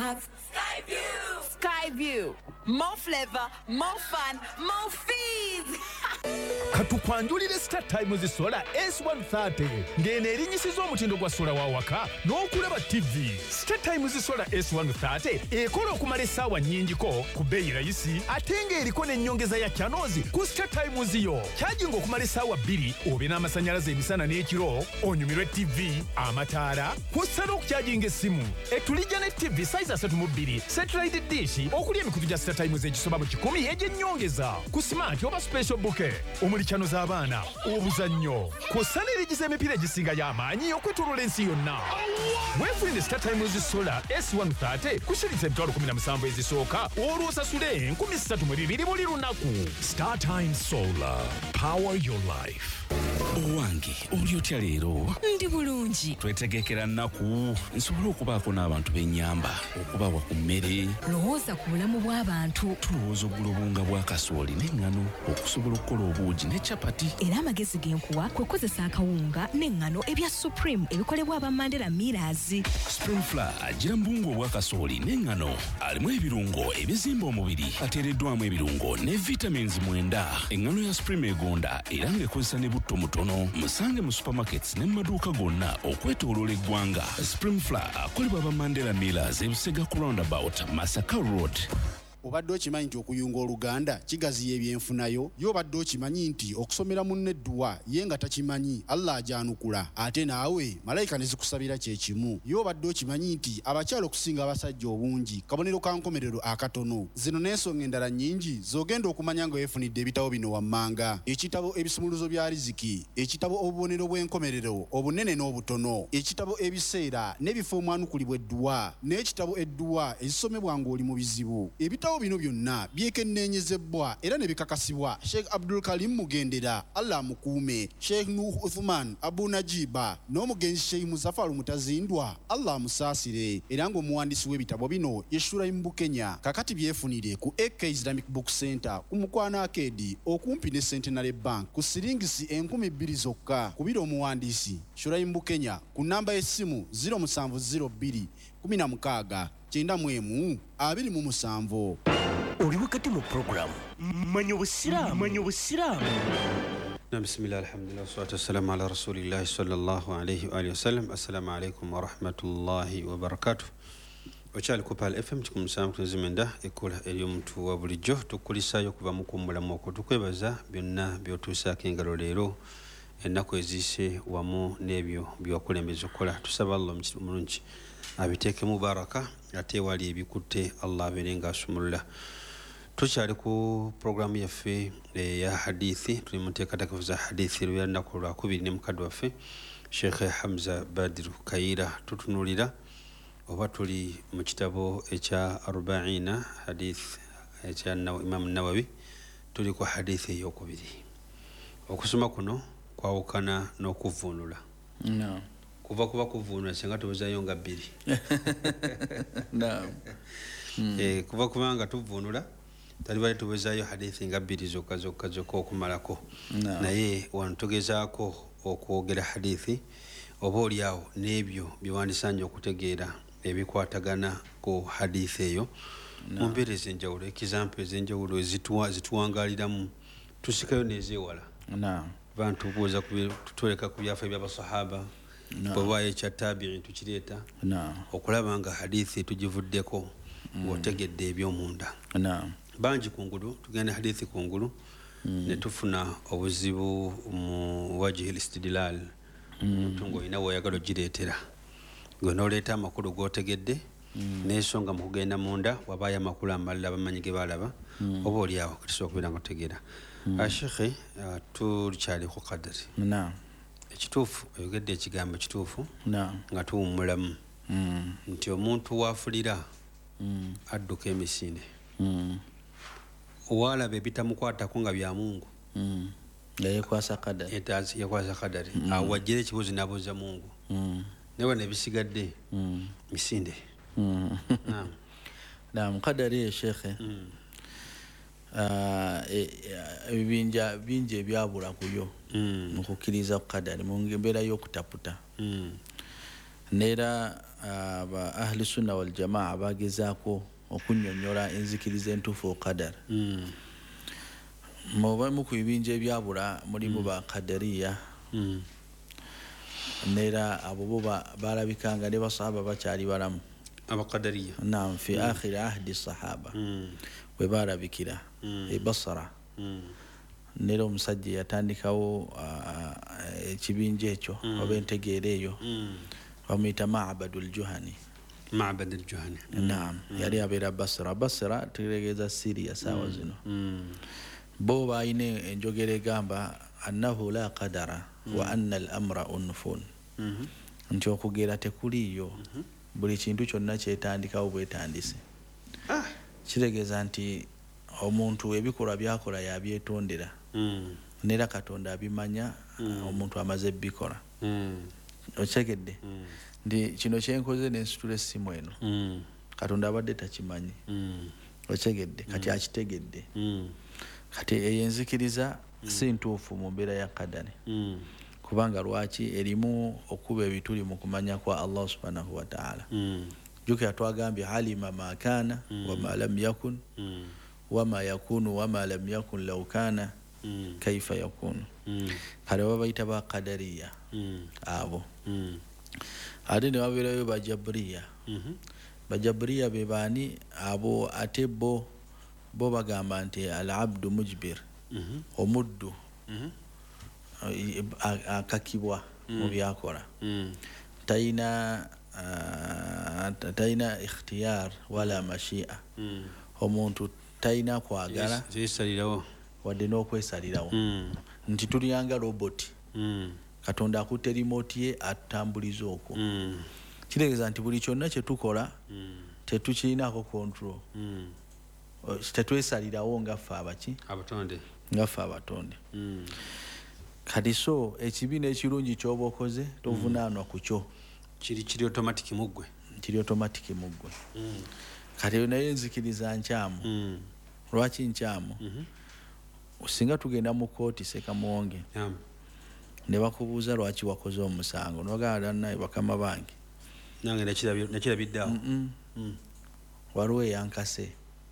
have Skyview. Skyview. More flavor, more fun, more fees. Katukwanjulire Star Times Solar S130 ngene erinyisiza omutindo gwa sola wawaka n'okulaba TV. Star Times Solar S130 ekola okumala essaawa nnyingiko ku bbeeyi rayisi ate ng'eriko n'ennyongeza ya channels ku Star Times yo. Kyajinga okumala essaawa 2 obe n'amasannyalaze emisana n'ekiro onyumirwe TV, amataala, kw'ossa n'okukyajinga essimu. Etulijja ne TV size 32 satellite dish okuli emikutu gya Star Times egisoba mu 10 egy'ennyongeza ku smart oba special bouquet. Channel z'abaana obuzannyo kw'ossa n'erigiza emipiira egisinga y'amaanyi okwetooloola ensi yonna. Weefunire Star Times Solar S130 ku shiriza emitwalo 17 ezisooka olw'osasule 3200 buli lunaku. Star Times Solar, power your life. Owange oli otya leero? Ndi bulungi. Twetegekera nnaku nsobole okubaako n'abantu b'ennyamba okubawa ku mmere. Lowooza ku bulamu bw'abantu. Tulowooza oggula obunga bwa kasooli n'eŋŋano okusobola okukola obuugi ne capati. Era amagezi genkuwa kwe kozesa akawunga n'eŋŋano ebya Supreme ebikolebwa aba Mandela Millers. Spring Flour agira mbungu obwa kasooli n'eŋŋano alimu ebirungo ebizimba omubiri ateereddwamu ebirungo ne vitamins 9. Eŋŋano ya Supreme egonda era ng'ekozesa ne butto mutono. Musange mu supermarkets ne mu maduuka gonna okwetooloola eggwanga. Spring Flour akolebwa aba Mandela Millers ebusega ku roundabout Masaka Road. Obadde okimanyi nti okuyunga Oluganda kigaziya ebyenfunayo? Yo obadde okimanyi nti okusomera munne edduwa ye nga takimanyi Allah ajanukula ate naawe malayika ne zikusabira kye kimu? Yo obadde okimanyi nti abakyala okusinga abasajja obungi kabonero ka nkomerero akatono? Zino n'ensonga endala nnyingi z'ogenda okumanya nga weefunidde ebitabo bino wammanga: ekitabo ebisumuluzo bya riziki, ekitabo obubonero bw'enkomerero obunene n'obutono, ekitabo ebiseera n'ebifo omwanukulibwa edduwa, n'ekitabo edduwa ezisomebwa ng'oli mu bizibu. Ebitabo bino byonna byekenneenyezebwa era ne bikakasibwa Sheikh Abdul Karim Mugendera, Allah mukuume, Sheikh Nuh Uthman Abu Najiba n'omugenzi Sheikh Muzaffar Mutazindwa, Allah musaasire. Era ng'omuwandiisi w'ebitabo bino ye Shuraim Bukenya. Kakati byefunire ku AK Islamic Book Center ku Mukwana Arcade okumpi ne Centenary Bank ku siringisi 2000 zokka. Kubira omuwandiisi Shuraim Bukenya ku namba y'essimu 0702 16 91 27. Oli wakati mu program manyo busiramu. Bismillah, alhamdulillah, wassalatu wassalamu ala rasulillahi sallallahu alayhi wa sallam. Assalamu alaikum wa rahmatullahi wa barakatuh. Okyali ku Pal FM kikumusaamu kuzimenda ekola ery'omuntu wa bulijjo tukulisaayo okuva mu kummulamu okwo. Tukwebaza byonna by'otuusaako engalo leero ennaku eziise wamu n'ebyo by'okulembeza okukola. Tusaba Allah omulungi abiteekemu baraka ate wali ebikutte Allah abeere ng'asumulula. Tukyali ku programu yaffe ya hadithi, tuli mu nteekateeka za hadithi lwe nnaku lwa 2 ne mukadde waffe Sheikh Hamza Badru Kaira. Tutunuulira oba tuli mu kitabo ekya 40 hadith ekya Imam Nawawi, tuli ku hadithi ey'okubiri. Okusoma kuno kwawukana n'okuvvuunula. No. Kuva kuba kuvvuunula singa tubuzayo nga 2. No. Kuva kubanga tuvvuunula tali bali tubuzayo hadithi nga 2 zokka okumalako. No. Naye wano tugezaako okwogera hadithi oba oliawo n'ebyo byewandisaanye okutegeera ebikwatagana ku hadithi eyo mu mbeera ez'enjawulo, ekizampu ez'enjawulo zituwangaaliramu tusikayo n'ezeewala. Bantu buuza tutoleka ku byafa by'abasahaba bwebayo ekya tabi'i tukireeta okulaba nga hadithi tugivuddeko ng'otegedde eby'omunda. Bangi kungulu tugenda hadithi kungulu ne tufuna obuzibu mu wajhi al-istidlal. Omuntu ng'olina weoyagala ogireetera gwe n'oleeta amakulu g'otegedde n'ensonga mu kugenda munda wabaayo amakulu amalala bamanyi ge balaba oba oliawo katisobola okubeera nga otegeera. Ashekhe tulikyali ku kadari. Ekituufu oyogedde ekigambo ekituufu nga tuwummulamu nti omuntu waafulira adduka emisinde. Owalaba ebitamukwatako nga bya Mungu yakwasa kadari awajjira ekibuzi n'abuuza Mungu naye ne bisigadde misinde. Naam, kadari ya shekhe ebibinja bingi ebyabula kuyo mu kukkiriza ku kadari mu mbeera y'okutaputa. Neera aba ahli sunna wal jamaa bagezaako okunnyonnyola enzikiriza entuufu qadar. Mu ku bibinja ebyabula mulimu ba qadariya. Neera abo bo balabikanga ne basahaba bakyali balamu. Abaqadariya. Naam, fi akhiri ahdi sahaba. Bwe balabikira e Basra. Neera omusajja yatandikawo ekibinja ekyo oba entegeera eyo bamuyita Ma'badul Juhani. Ma'badul Juhani. Naam, yali abeera Basra tutegeeza Syria saawa zino. Bo balina enjogera egamba annahu la qadara wa anna al-amra unfun. Nti okugera tekuliyo, buli kintu kyonna kyetandikawo bwetandise. Kitegeeza nti omuntu ebikolwa byakola yabyetondera. Neera Katonda abimanya omuntu amaze bikola. Okyegedde ndi kino kyenkoze n'ensitula essimu eno Katonda abadde takimanyi. Okyegedde kati akitegedde. Kati eyenzikiriza si ntuufu mu mbeera ya kadani. Kubanga lwaki erimu okuba ebituli mu kumanya kwa Allah subhanahu wa ta'ala. Jukira twagambye alima ma kana wa ma lam yakun wa ma yakunu wa ma lam yakun law kana kaifa yakunu. Kale babayita ba qadariya abo. Ate ne babeerayo bajabriya. Bajabriya be baani abo ate bo bagamba nti al-abdu mujbir. Omuddu akakibwa mu byakola. Tayina ikhtiyar wala mashia. Omuntu tayina kwagala wadde n'okwesalirawo. Nti tuliyanga roboti. Katonda akutte remote ye atambuliza okwo. Kitegeeza nti buli kyonna kye tukola tetukiinaako control. Tetwesalirawo ngaffe abaki abatonde. Ngaffe abatonde. Kati so ekibiina ekirungi ky'oba okoze tovunaanwa ku kyo. Kiri automatic muggwe. Kiri automatic muggwe. Kati naye nzikiriza nkyamu. Lwaki nkyamu? Singa tugenda mu kooti Sekamuwonge ne bakubuuza lwaki wakoze omusango n'ogamba naye bakama bange nange nakirabiddeawo. Waliwo eyankase.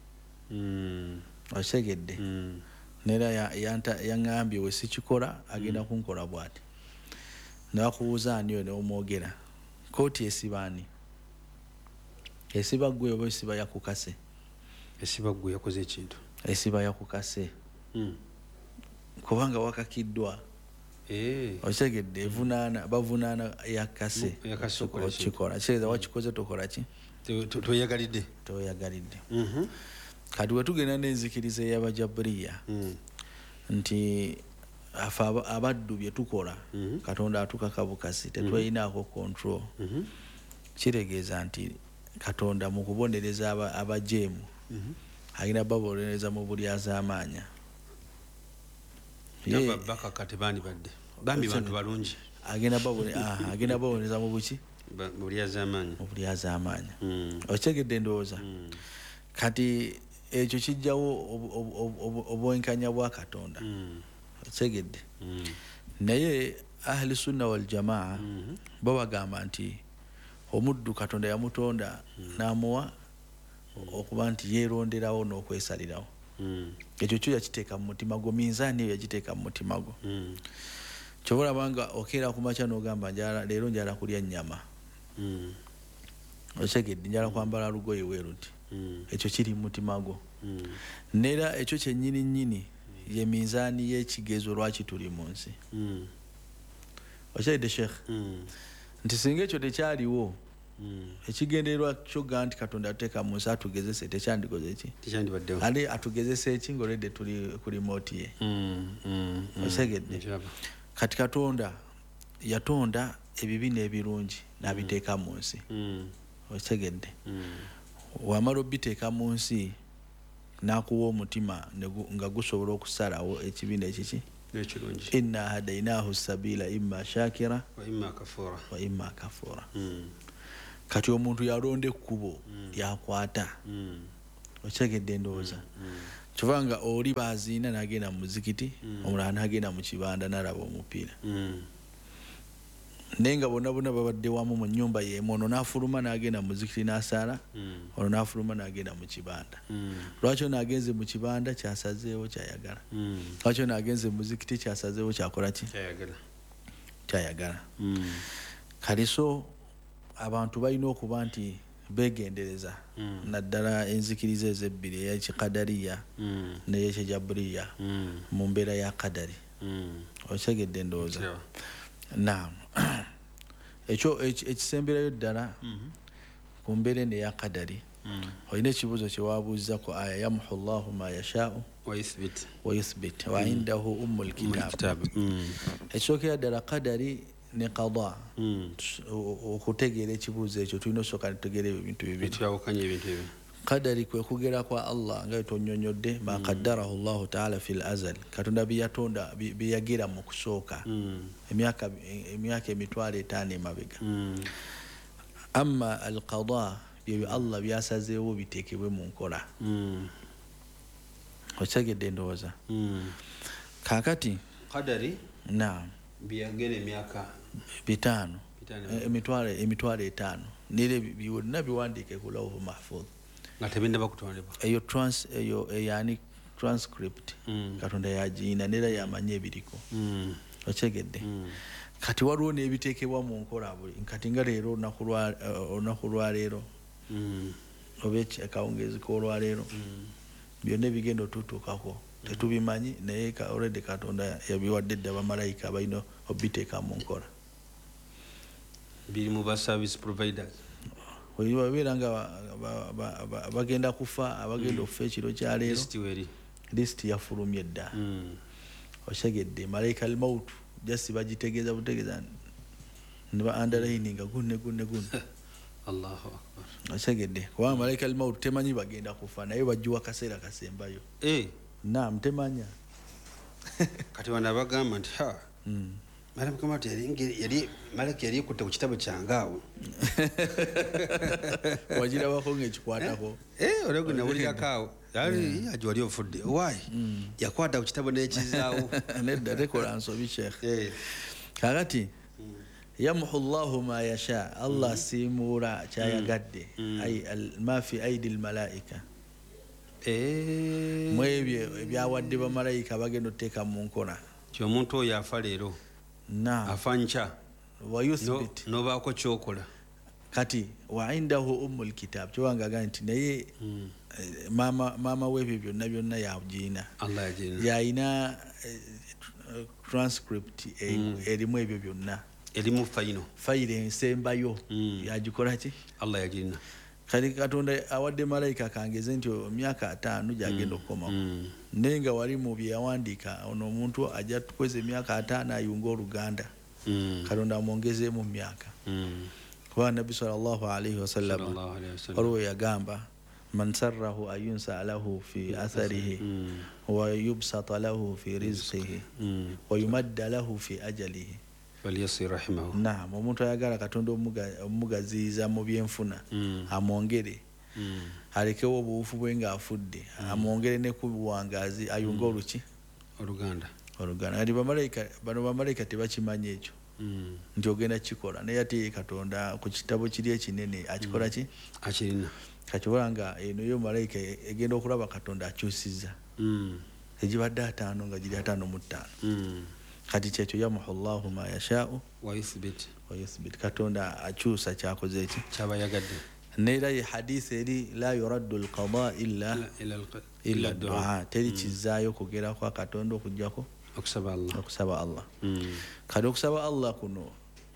Okyegedde. Neera yaŋŋambye we sikikola agenda kunkola bw'ati. Ne bakubuuza ani oyo n'omwogera. Kooti esiba ani? Esiba ggwe oba esiba yakukase? Esiba ggwe yakoze ekintu. Esiba yakukase. Kubanga wakakiddwa. Okyegedde bavunaana yakase. Kikola. Kitegeeza wakikoze tokola ki? Toyagalidde. Toyagalidde. Kati we tugenda n'enzikiriza ey'abajabriya nti afe abaddu bye tukola Katonda atukaka bukasi tetweyinaako control. Kitegeeza nti Katonda mu kubonereza abajeemu agenda babonereza mu bulyazaamaanya. Bakaka tebaani badde. Bambi bantu balungi. Agenda babonereza mu buki? Mu bulyazaamaanya. Okyegedde ndowooza. Kati ekyo kijjawo obwenkanya bwa Katonda. Okyegedde. Naye ahli sunna wal jamaa bo bagamba nti omuddu Katonda yamutonda n'amuwa okuba nti yeeronderawo n'okwesalirawo. Ekyo kyo yakiteeka mu mutima gwo, minzaani eyo yagiteeka mu mutima gwo. Kyobola banga okeera ku makya n'ogamba leero njala kulya nnyama. Okyegedde njala kwambala lugoye weeruti. Ekyo kiri mu mutima gwo. Neera ekyo kyennyini nnyini ye minzaani y'ekigezo lwaki tuli mu nsi. Okyegedde Sheikh? Nti singa ekyo tekyaliwo ekigendererwa kyoga nti Katonda ateeka mu nsi atugezese tekyandikoze ki? Tekyandibaddewo. Ate atugezese eki ng'oledde tuli ku remote ye. Okyegedde? Kati Katonda yatonda ebibi n'ebirungi n'abiteeka mu nsi. Okyegedde? Wamala obiteeka mu nsi n'akuwa omutima nga gusobola okusalawo ekibi n'ekiki? Ekirungi. Inna hadainahu sabila imma shakira wa imma kafura. Kati omuntu yalonda ekkubo yakwata. Okyegedde ndowooza? Kyovanga oli baaziina n'agenda mu muzikiti, omulala n'agenda mu kibanda n'alaba omupiira. nenga bonna babadde wamu mu nnyumba y'emu, ono n'afuluma n'agenda mu muzikiti n'asaala, ono n'afuluma n'agenda mu kibanda. Lwaki ono agenze mu kibanda kyasazeewo kyayagala, lwaki ono agenze mu muzikiti kyasazeewo kyakola ki, kyayagala. Kale so abantu balina okuba nti begendereza naddala enzikiriza ezebbiri ey'ekikadariya n'ey'ekijaburiya mu mbeera ya kadari. Okitegedde ndowooza? Naam. Ekyo ekisemberayo ddala ku mbeera eno eya kadari, olina ekibuuzo kye waabuuza ku aya yamuhu llahu ma yashaau wa yuthbit wa indahu ummul kitab. Ekisookera ddala kadari ne qada. Okutegeera ekibuuzo ekyo tulina osooka nitutegeera ebintu bibiri. Kadari kwe kugera kwa Allah nga tonyonyodde ma qaddarahu llahu taala fil azal, Katonda byeyatonda byeyagera mu kusooka emyaka 5,000 emabega. Amma al qada byebyo Allah byasazeewo biteekebwe mu nkola. Okitegedde ndowooza? Kaakati kadari byeyagera emyaka 5 emitwalo 5 nire byonna biwandiike ku lawhu mahfudh nga tebinaba kutondebwa. Eyo yani transcript Katonda yagiina nera yamanya ebiriko. Okitegedde? Kati waliwo n'ebiteekebwa mu nkola buli kati nga leero olunaku lwaleero oba akawungezi k'olwaleero byonna ebigenda otutuukako tetubimanyi, naye already Katonda yabiwadde dda bamalayika balina obiteeka mu nkola. Biri mu ba service providers. Babeera nga bagenda kufa, abagenda okufa ekiro kya leero lisiti yafulumye dda. Okitegedde? Malayika al-maut just bagitegeeza butegeeza ne ba underlininga gunne. Allahu akbar. Okitegedde? Kubanga malayika al-maut temanyi bagenda kufa, naye bajjuwa kaseera kasembayo. Naam, temanya. Kati wana bagamba nti Madam Kamati yali Malaki yali kutte ku kitabo kyange awo. Wagirabako ng'ekikwatako. Olego nawulirako awo. Yali wali ofudde. Why? Yakwata ku kitabo n'ekizaawo. Nedda tekola nsobi Sheikh. Kakati yamuhu llahu ma yasha, Allah simuula kyayagadde. Ma fi aidi al-malaika. Mwebyo ebyawadde bamalayika bagenda oteeka mu nkola. Omuntu oyo afa leero afa nkya nobaako kyokola. Kati wa indahu ummul kitab, kyobanga gaa nti naye maama w'ebyo byonna yagiina, yalina transcript erimu ebyo byonna, erimu fayiro ensembayo yagikola ki, Allah yagirina. Kati Katonda awadde malayika kangeze nti emyaka 5 gyagenda okukomako, naye nga wali mu bye yawandiika ono omuntu ajja tukweza emyaka 5 ayunga oluganda. Katonda amwongezeemu mu myaka. Kuba Nabbi sallallahu alayhi wa sallam waliwo yagamba man sarrahu an yunsa lahu fi atharihi wa yubsata lahu fi rizqihi wa yumadda lahu fi ajalihi falyasir rahimahu. Naam, omuntu ayagala Katonda omugaziyiza mu byenfuna amwongere, alekewo obuwufu bwe nga afudde, amwongere ne ku buwangazi ayunga oluganda. Ati bano bamalayika tebakimanyi ekyo nti ogenda kikola, naye ate Katonda ku kitabo kiri ekinene akikola ki, akirina. Kakibula nga eno yo malayika egenda okulaba Katonda akyusizza, egibadde 5 nga giri 55. Kati kyekyo yamuhu llahu ma yashaau wa yuthbit. Katonda akyusa kyakoze eki, kyabayagadde. Neera ye hadisi eri la yuraddu alqada illa du'a, teri kizaayo kugera kwa Katonda okujjako okusaba Allah. Kati okusaba Allah kuno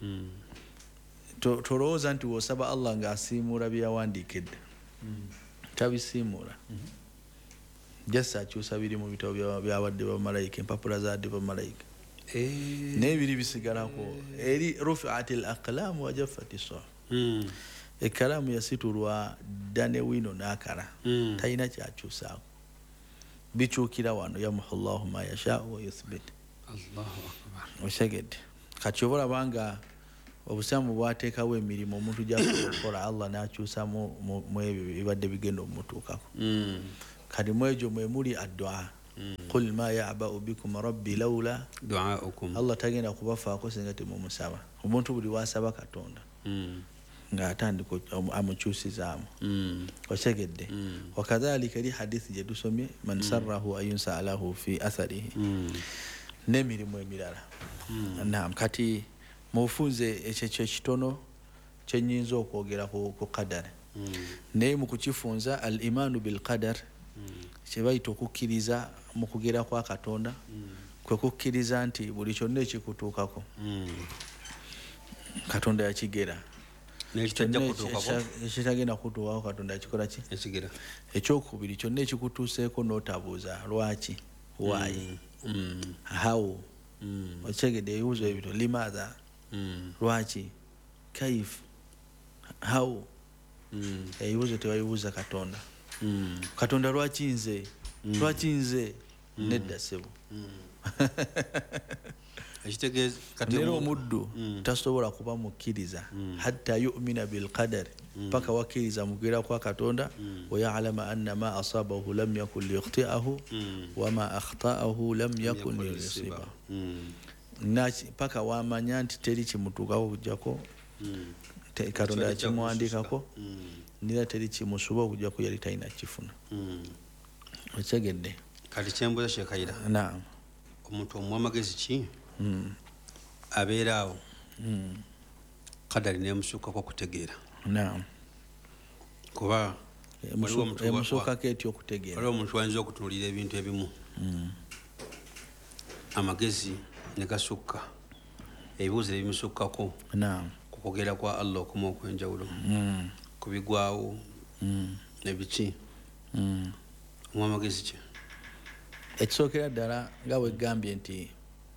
tolowooza nti wosaba Allah ng'asiimuula bye yawandiikidde, tabisiimuula. Just akyusa biri mu bitabo byawadde bamalayika, empapula zadde bamalayika, naye biri bisigalako. Eri rufi'at al-aqlam wa jaffat as-suhuf, ekalamu yasitulwa dda ne wino n'akala, talina kyakyusaako, bikyukira wano yamuhu llahu ma yashaau wa yuthbit. Allahu akbar. Okitegedde? Kati oba olabanga obusiramu bwateekawo emirimu omuntu gyakukola, Allah n'akyusa mu ebyo bibadde bigenda omutuukako. Kati mu egyo mwe muli addu'a. Qul ma ya'ba'u bikum rabbi lawla du'aukum. Allah tagenda kubafaako singa temumusaba. omuntu buli wasaba katonda ng'atandika amukyusizaamu otegedde wakadhalika eri hadithi gye tusomye man sarrahu ayunsa alahu fi atharihi n'emirimu emirala naam kati mufunze ekyo kitono kyenyinza okwogera ku qadar naye mu kukifunza al imanu bil qadar kye bayita okukkiriza mu kugera kwa katonda kwe kukkiriza nti buli kyonna ekikutuukako katonda yakigera ekitagenda kutuukako katonda yakikola ki ekyokubiri kyonna ekikutuuseeko n'otabuuza lwaki why how okitegedde ebibuuzo ebito limadha lwaki kaif how ebibuuzo tebabibuuza katonda katonda lwaki nze nedda ssebo nera omuddu tasobola kuba mukkiriza hatta yumina bilqadari paka wakkiriza mugera kwa katonda wayalama anna ma asabahu lam yakun liyukhtiahu wama akhtaahu lam yakun liyusibahu paka wamanya nti teri kimutuukako okujjako katonda yakimuwandikako nira teri kimusuba okujjako yali talina kifuna okitegedde kati kyembuuza kyekayira naam omuntu omuwa amagezi ki abeera awo kadali nemusuukako okutegeera naam kuba emusuukako etyo okutegeera waliwo omuntu wayinza okutunuulira ebintu ebimu amagezi ne gasukka ebibuuzo ebimusukkako naam ku kugera kwa Allah okumu okw'enjawulo ku bigwawo nebiki omuwa amagezi ki ekisookera ddala nga bwegambye nti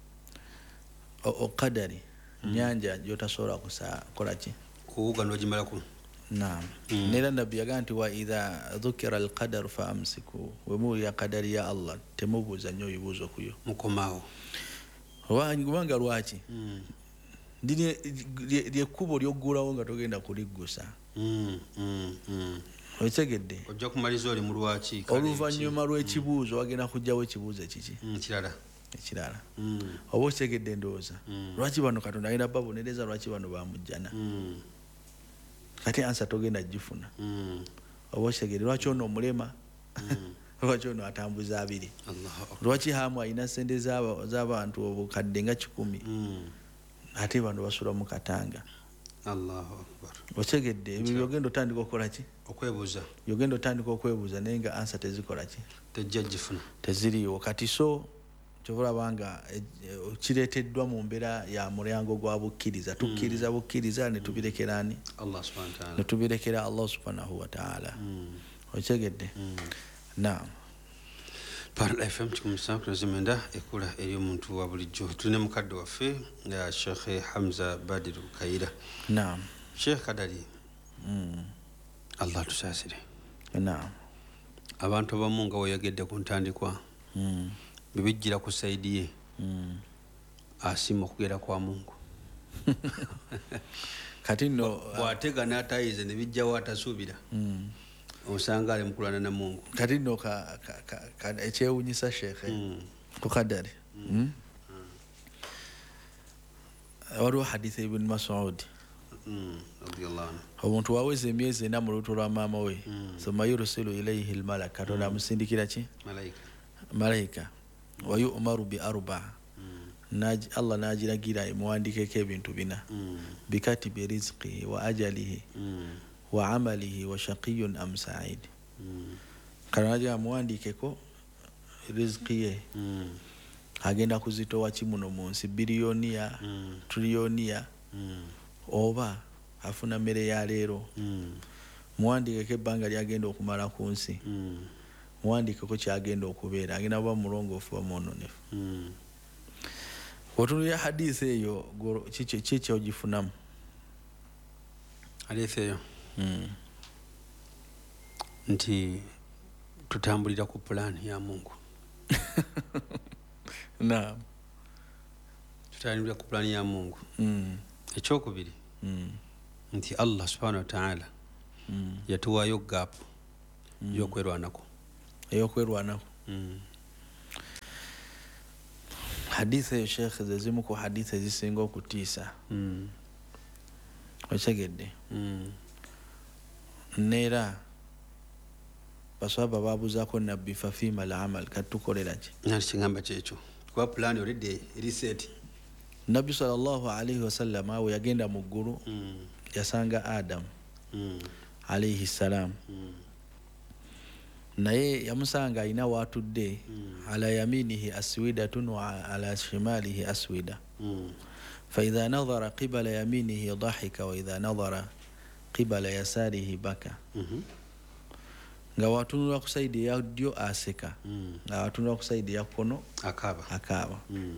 okadari nyanja gyotasobola kukola ki kuwuga n'ogimalako naam nera nabbi yagaa nti wa idha dhukira alqadaru fa amsiku wemuwulira kadari ya Allah temubuuza nnyo ebibuuzo kuyo mukomaawo kubanga lwaki lyekkubo lyoggulawo nga togenda kuliggusa okitegedde ojja kumaliza oli mu lwaki oluvannyuma lw'ekibuuzo wagenda kujjawo ekibuuzo ekiki ekirala oba okitegedde ndowooza lwaki bano katonda agenda babonereza lwaki bano bamujjana kati ansa togenda gifuna oba okitegedde lwaki ono omulema lwaki ono atambuza abiri lwaki hamu alina sente z'abantu obukadde nga 10 ate bano basula mu katanga Allahu akbar okitegedde ebyo byogenda otandika okukola ki okwebuuza yogenda otandika okwebuuza naye nga ansa tezikola ki tejja gifuna teziriiwo kati so kyobalabanga kireeteddwa mu mbeera ya mulyango gwa bukkiriza tukkiriza bukkiriza ne tubirekerani ne tubirekera Allah subhanahu wa ta'ala okitegedde naam Parla FM kikumusanga zimenda ekula eri omuntu wa bulijjo tune mukadde waffe ya Sheikh Hamza Badiru Kaira naam Sheikh Kadali Allah tusaasire naam abantu abamu nga weyagedde ku ntandikwa bibijjira ku saidi ye asima okugera kwa Mungu kati nno bw'atega n'atayize ne bijjawo atasuubira osanga ali mukulana na Mungu kati nno ekyewunyisa shekhe ku kadari waliwo hadithi ibn Mas'ud omuntu waweza emyezi 4 mu lubuto lwa maama we thumma yursilu ilayhi almalak katonda amusindikira ki malaika wa yu'maru bi arba Allah najiragira imuwandikeko ebintu 4 bikatibi rizqihi wa ajalihi wa amalihi wa shaqiyun am sa'id kanaja amuwandikeko rizqi ye agenda kuzitowa kimuno mu nsi biliyoniya triliyoniya oba afuna mmere ya leero muwandikeko ebbanga lyagenda okumala ku nsi muwandikeko kyagenda okubeera agenda kuba mulongoofu bamuononefu otunulira hadithi eyo kiki ogifunamu hadithi eyo nti tutambulira ku pulani ya Mungu naam tutambulira ku pulani ya Mungu ekyokubiri nti Allah subhanahu wa ta'ala yatuwayo gap y'okwerwanako hadithi eyo shekhe zezimu ku hadithi ezisinga okutiisa Otegedde. Neera baswaba babuzaako nabbi fafima al-amal katukolera ki? Nali kingamba kyekyo. Kuba plan already reset. Nabbi sallallahu alayhi wasallam awe yagenda mu ggulu yasanga Adam alayhi salam. Naye yamusanga alina waatudde ala yaminihi aswidatun wa ala shimalihi aswida. فإذا نظر قبل يمينه ضحك وإذا نظر قبل يساره بكى. Nga watunula ku side ya ddyo aseka, nga watunula ku side ya kkono akaaba.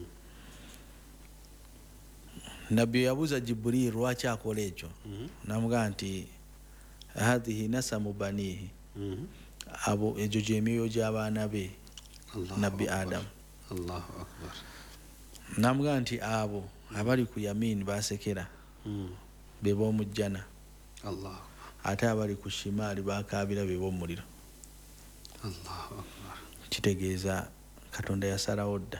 Nabbi yabuuza Jibril lwaki akola ekyo. Namugamba nti hadhihi nasamu banihi, abo egyo gy'emyoyo gy'abaana be Nabbi Adam. Allahu akbar. Namugamba nti abo abali ku yamin basekera be b'omujjana, ate abali ku shimaali bakaabira be b'omuliro. Allahu akbar. Kitegeeza Katonda yasalawo dda.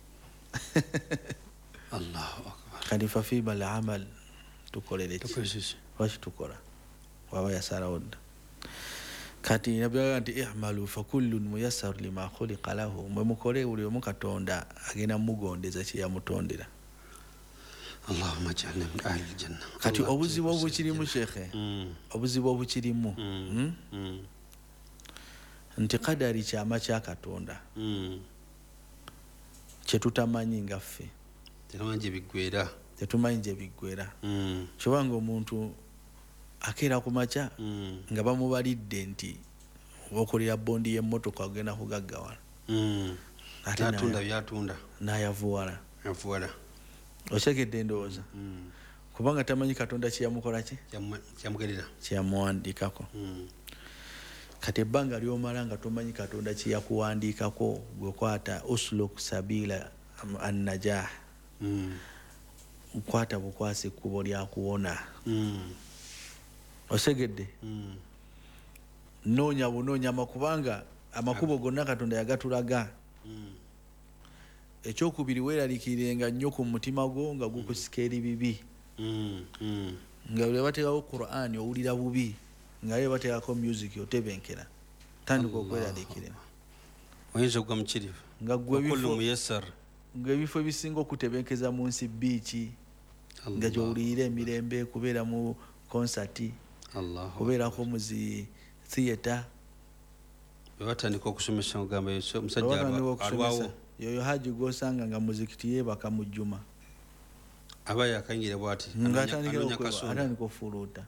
Allahu akbar. Kati fafima al-amal tukolere ki? Lwaki tukola waba yasalawo dda? Kati nabyaga nti i'malu fakullun muyassar lima khuliqa lahu, mwe mukole buli omu Katonda agenda mugondeza kye yamutondera. Allahumma ij'alna min ahli al-janna. Kati obuzibu obukirimu shekhe, obuzibu obukirimu nti kadari kyama kya Katonda kye tutamanyi nga ffe, tetumanyi gye biggwera. Kyobanga omuntu akeera ku makya nga bamubalidde nti okolera bondi y'emmotoka ogenda kugaggawala, ate natunda byatunda n'ayavuwala. Okyegedde ndowooza kubanga tamanyi Katonda kyeyamukola ki, kyeyamuwandiikako. Kati ebbanga ly'omala nga tomanyi Katonda kyeyakuwandiikako, gwekwata usluk sabila an-najah, kwata bukwasi ekkubo lyakuwona. Osegedde noonya bunoonya kubanga amakubo gonna Katonda yagatulaga. Ekyokubiri weeraliikirenga nnyo ku mutima gwo nga gukusika eri bibi, nga bwe bateekawo Qur'an owulira bubi, nga bwe bateekako music otebenkera, tandika okweraliikirira. Oyinza okugwa mukirivu nga ebifo ebisinga okutebenkeza mu nsi biiki, nga gy'owulirira emirembe, kubeera mu konsati, kubeerako mu zi theatre. Batandika okusomesa ogamba omusajja alwawo yoyo haji gosanga nga muzikiti yeebaka mu jjuma, aba yakanyire bw'ati atandika ofuluuta.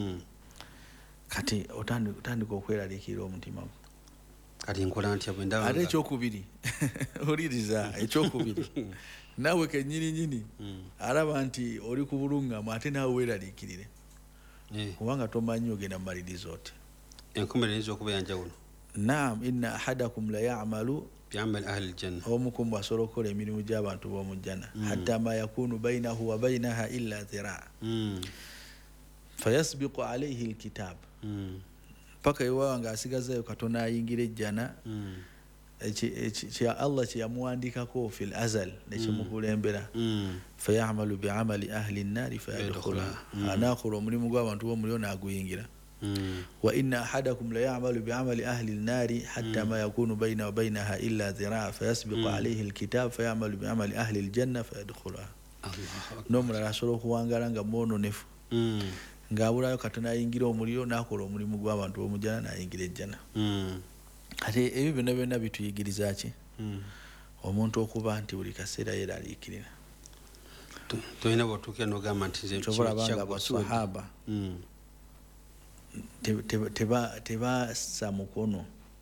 Kati otandika okweraliikirira omutima gwo. Kati nkola ntya bwe ndaba? Ate ekyokubiri oliriza, ekyokubiri naawe kennyininyini alaba nti oli ku bulungamu, ate naawe weeraliikirire, kubanga tomanyi ogenda mumaliriza oti. Enkomerero eyinza okuba yanjawulo. Naam, inna ahadakum la ya'malu bi'amali ahli al-janna, omukum asobola okukola emirimu gy'abantu b'omujjana, hatta ma yakunu bainahu wa bainaha illa dhiraa, fayasbiqu alayhi al-kitab, paka iwawa nga asigazayo Katonda ayingira ejjana, Allah kye yamuwandiikako fil azal nekimukulembera, fayamalu bi'amali ahli an-naari fayadkhulaha, anaakola omulimu gw'abantu b'omuliro n'aguyingira. Wa inna ahadakum la ya'malu bi'amali ahli an-nari hatta ma yakunu bayna wa baynaha illa dhiraa fayasbiqu alayhi al-kitab fayamalu bi'amali ahli al-janna fayadkhulaha. N'omulala asobola okuwangala nga mwononefu, ng'abulayo Katonda ayingira omuliro n'akola omulimu gw'abantu b'omujjana n'ayingira ejjana. Ate ebyo byonna byonna bituyigiriza ki? Omuntu okuba nti buli kaseera yeeraliikirira. Tolina bw'otuukira n'ogamba nti nze kyobalabanga abasahaba tebassa mukono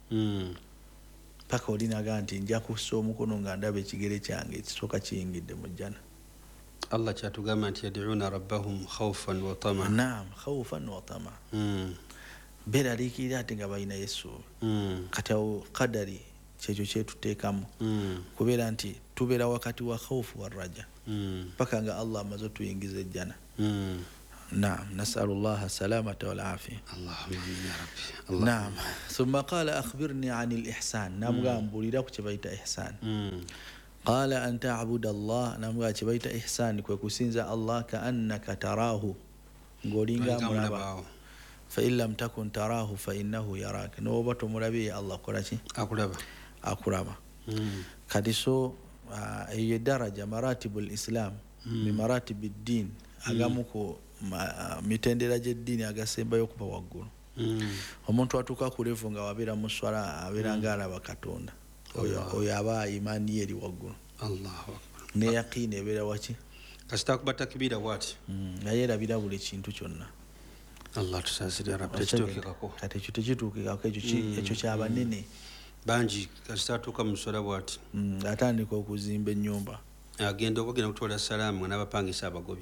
paka olinaga nti nja kussa omukono nga ndaba ekigere kyange ekisooka kiyingidde mu jjana. Allah kyatugamba nti yad'una rabbahum khawfan wa tama. Naam, khawfan wa tama. Beeraliikirira ate nga balina Yesu. Kati awo kadari kyekyo kyetuteekamu, kubeera nti tubeera wakati wa khawfu wa raja paka nga Allah amaze otuyingiza ejjana. نعم نسأل الله السلامة والعافية. اللهم آمين يا ربي. نعم. ثم قال أخبرني عن الإحسان. نعم بوليدك تبيت إحسان. قال أن تعبد الله. نعم تبيت إحسان كوكسينز الله كأنك تراه ng'olinga mulaba fa in lam takun tarahu fa innahu yaraka n'oba tomulabe Allah akolaki akulaba kati so eyo daraja maratibul islam mi maratibid din agamu ko mitendera gy'eddiini agasembayo okuba waggulu omuntu atuuka ku levu nga wabeera mu swala abeera ng'alaba katonda oyo aba imaani ye eri waggulu ne yaqiini ebeera waki kasita kuba takibira bwati naye erabira buli kintu kyonna Allah tusaasire rabbi tekituukikako kati ekyo tekituukikako ekyo kyabanene bangi kasita atuuka mu swala bwati atandika okuzimba ennyumba agenda okugenda kutwala salaamu nga n'abapangisa abagobi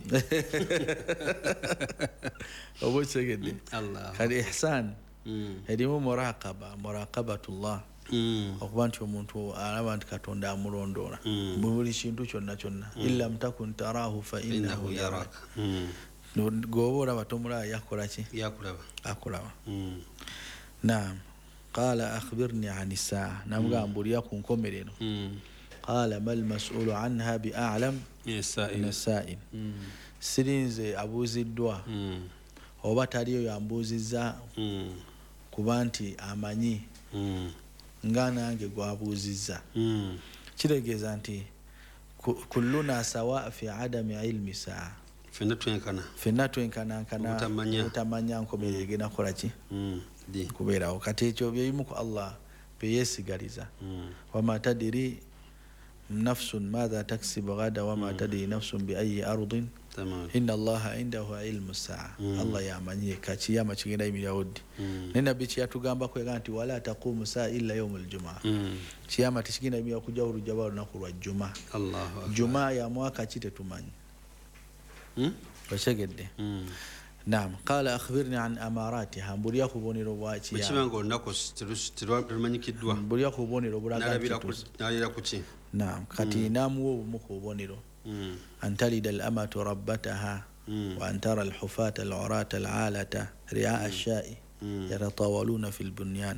oba okitegedde kati ihsan erimu muraqabatullah okuba nti omuntu alaba nti katonda amulondoola mu buli kintu kyonna illa mtakun tarahu fa innahu yaraka gwoba olaba tomulaba yakolaki akulaba naam qala akhbirni ani saa namugamba mbulira ku nkomerero qala mal mas'ulu anha bi a'lam sa'il sirinze abuuziddwa oba taliyo yambuuzizza kuba nti amanyi nga nange gwabuuzizza kiregeeza nti kulluna sawa fi adami ilmi saa fenna twenkanankana obutamanya nkomerero egenda kukolaki kubeerawo kati ekyo byebimu ku Allah byeyesigaliza wama tadiri nafsun madha taksibu gada wama tadiri nafsun bi ayi ardin inna allaha indahu ilmu saa Allah yamanyi kakiyama kigenda yimirirawo ddi naye nabbi kyeyatugambako yagaa nti wala taqumu saa illa yawmu ljumaa kiyama tekigenda yimirira kujja olujjaba olunaku lwa juma juma ya mwaka ki tetumanyi otegedde naam qala akhbirni an amaratiha mbulira ku bubonero bwa kiyama olunaku terumanyikiddwa mbulira ku bubonero nalabira ku ki naam kati naamuwa obumu ku bubonero أن تلد الأمة ربتها وأن ترى الحفاة العراة العالة رعاء الشاء يتطاولون في البنيان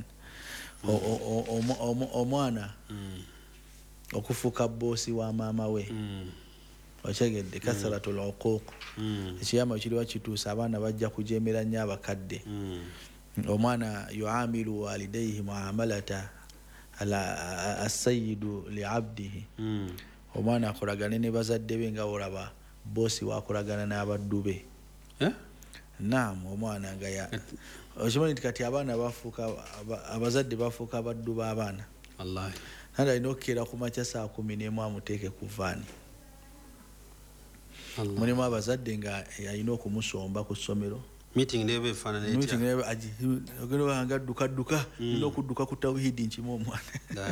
omwana okufuka bosi wa maama we okyegedde kasratul uquq ekiyama kiriwa kituusa abaana bajja kujemera nnyo abakadde omwana yuamilu walidayhi muamalata as-sayyidu li'abdihi omwana akolagane ne bazadde be nga olaba bosi wakolagana n'abaddu be naam omwana nga okimanyi nti kati abaana bafuuka abazadde bafuuka abaddu b'abaana nandi alina okukeera ku makya saa 11 amuteeke ku vaani mulimu abazadde nga alina okumusomba ku ssomero ogenda nga adduka alina okudduka ku tawhidi nkimu omwana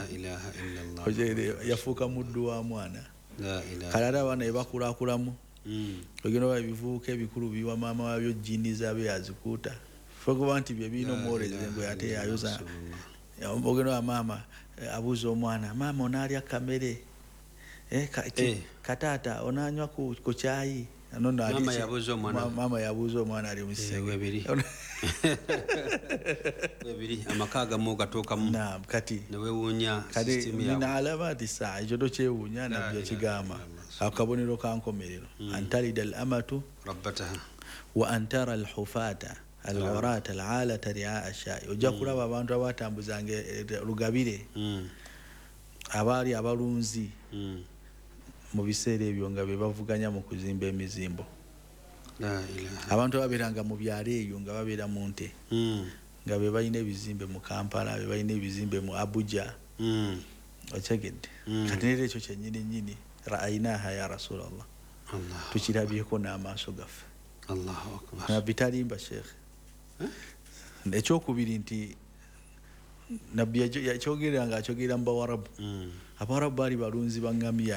yafuuka muddu wa mwana kale ate abaana bebakulakulamu ogenda oba ebivubuka ebikulu biwa maama wabyo jini zaabe yazikuuta fokuba nti bye birina omwolezengo ate yayoza ogenda oba maama abuuza omwana maama onaalya kamere kataata onanywa ku kyayi mama yabuuza omwana ali musenge amaka agamu gatookamu kati newewuunya nina alamati saa ekyo tokyewuunya nabyo kigamba akabonero kankomerero antalida al amatu wa antara al hufata al urata al alata ri'a ashai ojja kulaba abantu abatambuzanga lugabire abaali abalunzi mu biseera ebyo nga bebavuganya mu kuzimba emizimbo abantu ababeeranga mu byalo eyo nga babeera mu nte nga be balina ebizimbe mu Kampala be balina ebizimbe mu Abuja okyegedde kati neera ekyo kyennyini ra'ayinaha ya rasulallah tukirabyeko n'amaaso gaffe bitalimba sheekhe ekyokubiri nti nabbi yakyogera nga akyogera mu bawarabu abawarabu baali balunzi bangamiya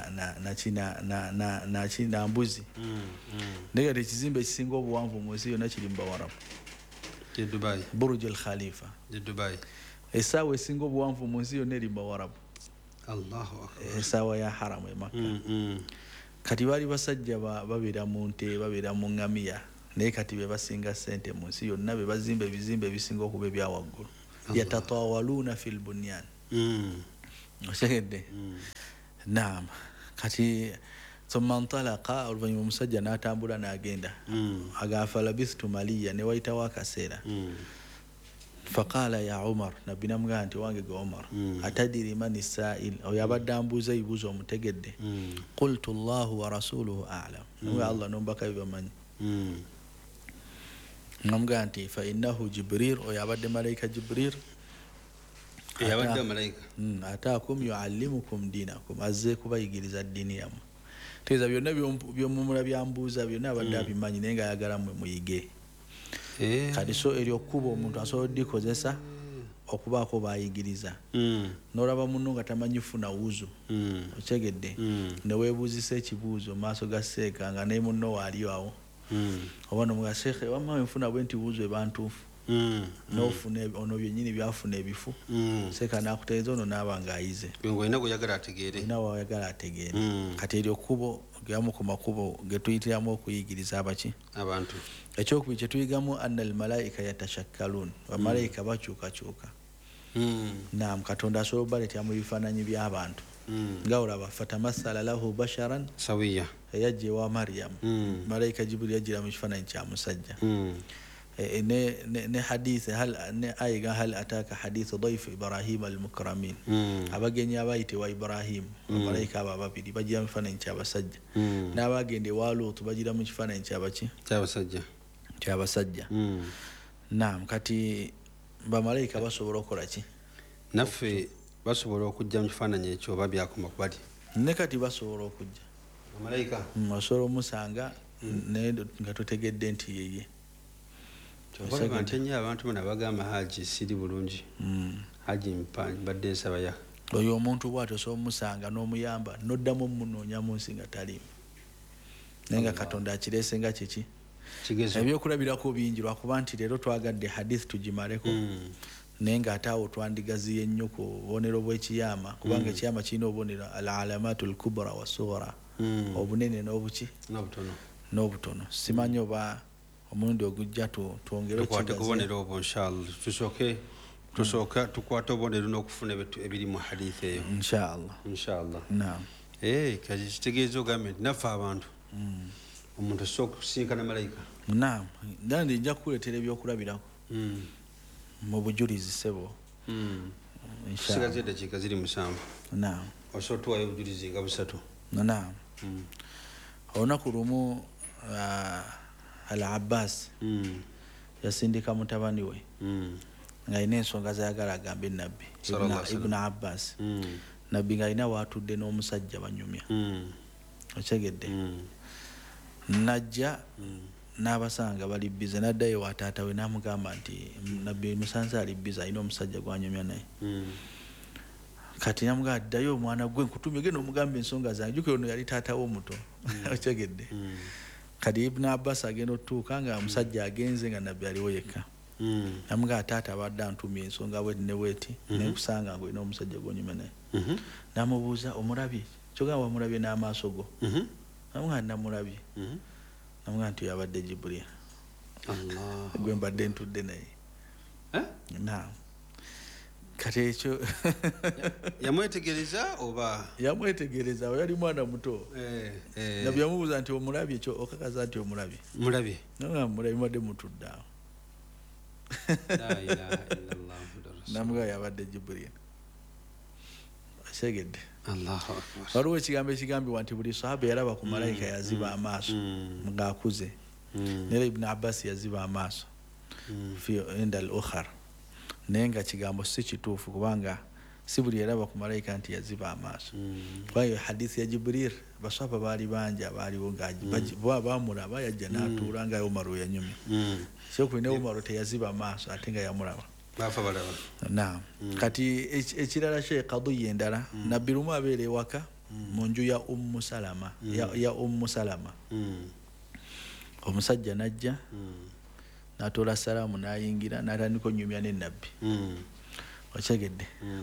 na mbuzi naye kati ekizimbe ekisinga obuwanvu mu nsi yonna kiri mu bawarabu Burj al Khalifa essaawa esinga obuwanvu mu nsi yonna eri mu bawarabu essaawa ya haramu e Makka kati baali basajja babeera mu nte babeera mu ngamiya naye kati be basinga ssente mu nsi yonna be bazimba ebizimbe ebisinga okuba ebyawaggulu yatatawaluna fil bunyan otegedde naam kati thumma antalaqa oluvannyuma omusajja n'atambula n'agenda agaafa labithtu maliya ne wayitawo akaseera faqala ya umar nabbi namugamba nti wange ge umar atadiri mani sa'il oyo abadde ambuuza ebibuuzo omutegedde qultu llahu wa rasuluhu alam nawe allah nombaka bibamanyi namugamba nti fa innahu jibril oyo abadde malayika jibril yabadde malayika ataakum yuallimukum dinakum azze kubayigiriza ddiini yammwe tegeeza byonna byomumula byambuuza byonna abadde abimanyi naye nga ayagala mmwe muyige kati so eryo kkuba omuntu asobola oddikozesa okubaako bayigiriza n'olaba munno nga tamanyi funa wuzu okyegedde ne weebuuzisa ekibuuzo mu maaso ga seeka nga naye munno waaliyo awo oba nomuga sheekhe wamma nfuna bwe nti wuzu ebantuufu n'ofuna ono byennyini byafuna ebifu seeka n'akutegeeza ono n'aba ng'ayize olina gweyagala ategeere olina wayagala ategeere kati eryo kkubo gamu ku makubo ge tuyitiramu okuyigiriza abaki abantu ekyokubiri kye tuyigamu anna almalaika yatashakkalun bamalayika bakyukakyuka naam katonda asobola obaleetera mu bifaananyi by'abantu nga olaba fatamathala lahu basharan sawiya eyajja ewa maryamu malayika jibuli yajjira mu kifaananyi kya musajja ne hadith ne ayiga hal ataka hadith dayf ibrahim almukramin abagenyi abayitibwa ibrahim malayika abo ababiri bajira mu kifaananyi ky'abasajja n'abagende wa lutu bajira mu kifaananyi ky'abasajja naam kati bamalayika basobola okukola ki naffe basobola okujja mu kifaananyi ekyo oba byakoma kubali ne kati basobola okujja bamalayika osobola omusanga naye nga totegedde nti yeye ntenye abantu bonna bagamba haji siri bulungi haji mbadde nsabaya oyo omuntu bw'atyo osobola omusanga n'omuyamba n'oddamu omunoonya mu nsi nga talimu naye nga katonda akireese nga kiki ebyokulabirako bingi lwakuba nti leero twagadde hadith tugimaleko naye ng'ate awo twandigaziye nnyo ku bubonero bw'ekiyama kubanga ekiyama kirina obubonero al alamatu al kubra wa sughra obunene n'obuki n'obutono simanyi oba omulundi ogujja twongere tukwate kubonero obwo inshallah tusooka tukwate obubonero n'okufuna ebiri mu hadith eyo inshallah naam kati kitegeeza ogambe nti naffe abantu omuntu asooka okusinkana malayika naam nandi nja kukuleetera ebyokulabirako mu bujulizi sebo sigaze eddakiika ziri 7 naam osobola tuwayo obujulizi nga 3 naam olunaku lumu al abbas yasindika mutabani we nga alina ensonga zayagala agambe nabbi ibn abbas nabbi nga alina waatudde n'omusajja banyumya okyegedde najja n'abasanga bali bize n'addayo wa taata we n'amugamba nti nabbi musanze ali bize alina omusajja gwanyumya naye kati namugamba addayo omwana gwe nkutumye genda omugamba ensonga zange jjukira ono yali taata we omuto okyegedde kati ibn abbas agenda otutuuka nga omusajja agenze nga nabbi aliwo yekka namugamba taata abadde antumye ensonga bweti ne bweti nenkusanga nga olina omusajja gwonyuma naye namubuuza omulabye kyogamba wamulabye n'amaaso go namugamba namulabye namugamba nti yabadde jibril gwe mbadde ntudde naye naam kati ekyo yamwetegereza oba yamwetegereza yali mwana muto nabbi yamubuuza nti omulabye ekyo okakaza nti omulabye mulabye mwadde mutudde awo namugamba yabadde jibril asegedde waliwo ekigambo ekigambibwa nti buli sahaba yalaba ku malayika yaziba amaaso ng'akuze nera ibn abbas yaziba amaaso fi inda al ukhar naye nga kigambo si kituufu kubanga si buli yalaba ku malayika nti yaziba amaaso kwayo hadithi ya jibril baswaba baali bangi abaaliwo bamulaba yajja n'atuula nga umaru yanyumya kyokulina umaru teyaziba amaaso ate nga yamulaba naam kati ekirala kye kadiya endala nabbi lumu abeera ewaka mu nju ya ummu salama omusajja najja n'atoola salaamu n'ayingira n'atandika onyumya ne nabbi okyegedde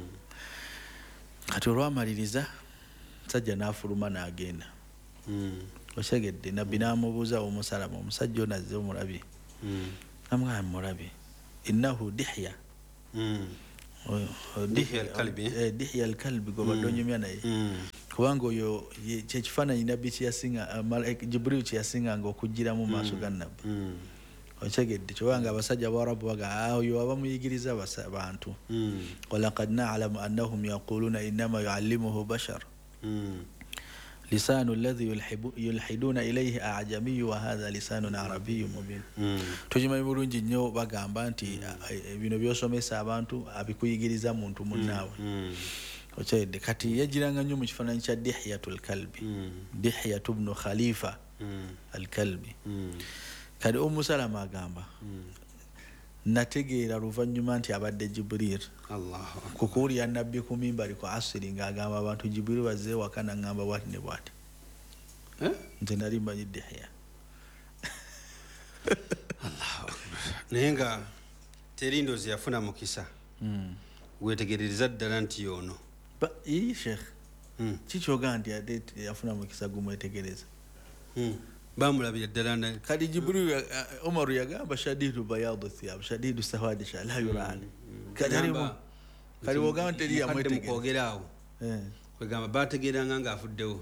kati olwamaliriza omusajja n'afuluma n'agenda okyegedde nabbi n'amubuuza omusalama omusajja ono azze omulabye namugamba mulabye innahu dihya dihya alkalbi gwe badde onyumya naye kubanga oyo kyekifaananyi nabbi kyeyasinga Jibril kyeyasinganga okujjiramu maaso ga nabbi otegedde kyobanga abasajja bawarabu baga oyo aba muyigiriza abantu walaqad na'lamu annahum yaquluna innama yuallimuhu bashar lisanu alladhi yulhiduna ilayhi a'jamiyyu wa hadha lisanun arabiyyun mubin tukimanyi bulungi nnyo bagamba nti bino byosomesa abantu abikuyigiriza muntu munnaawe otegedde kati yajiranga nnyo mu kifaananyi kya Dihyatul Kalbi Dihyatu bnu Khalifa al-Kalbi kati Salama agamba nategeera luvannyuma nti abadde Jibril kukuwulira nabbi ku mimbali ku asiri ng'agamba abantu Jibril bazze waka n'aŋŋamba bwati ne bwati nze nali mmanyi Dihya naye nga teri ndoozi yafuna mukisa wetegerereza ddala nti yono ii sheikh kikyoga nti ate yafuna mukisa gumwetegereza bamulabira ddala kati Jibril Umaru yagamba shadidu bayadu thiyab shadidu sawadi la yurani kati wogamba teri yamwetegeraawo kwegamba bategeranga ng'afuddewo